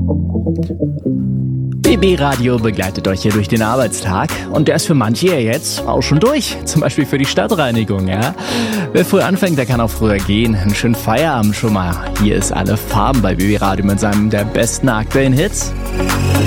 BB Radio begleitet euch hier durch den Arbeitstag und der ist für manche ja jetzt auch schon durch, zum Beispiel für die Stadtreinigung, ja. Wer früh anfängt, der kann auch früher gehen. Einen schönen Feierabend schon mal. Hier ist Alle Farben bei BB Radio mit seinem der besten aktuellen Hits.